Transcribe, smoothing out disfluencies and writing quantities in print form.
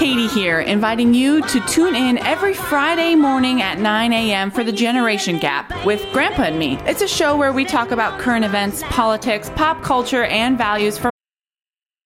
Katie here, inviting you to tune in every Friday morning at 9 a.m. for The Generation Gap with Grandpa and Me. It's a show where we talk about current events, politics, pop culture, and values from